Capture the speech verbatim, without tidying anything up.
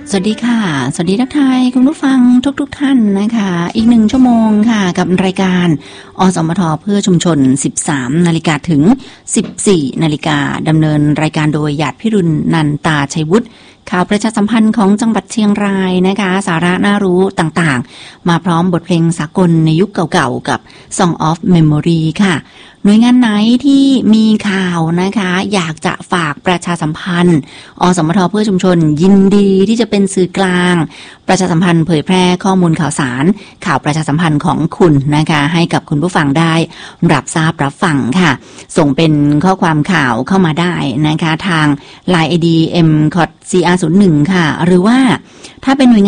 สวัสดีค่ะสวัสดีทักทายคุณผู้ฟังทุกๆ ท่านนะคะอีกหนึ่งชั่วโมงค่ะกับรายการอสมทเพื่อชุมชน สิบสามนาฬิกาถึง สิบสี่นาฬิกาดำเนินรายการโดยหยาดพิรุณนันตาชัยวุฒิข่าวประชาสัมพันธ์ของจังหวัดเชียงรายนะคะสาระน่ารู้ต่างๆมาพร้อมบทเพลงสากลในยุคเก่าๆกับ Song of Memory ค่ะหน่วยงานไหนที่มีข่าวนะคะอยากจะฝากประชาสัมพันธ์อสมทเพื่อชุมชนยินดีที่จะเป็นสื่อกลางประชาสัมพันธ์เผยแพร่ข้อมูลข่าวสารข่าวประชาสัมพันธ์ของคุณนะคะให้กับคุณผู้ฟังได้รับทราบรับฟังค่ะส่งเป็นข้อความข่าวเข้ามาได้นะคะทาง ไลน์ ไอ ดี เอ็ม ซี โอ ที ซี อาร์ ศูนย์ หนึ่ง ค่ะหรือว่าถ้าเป็นหน่วย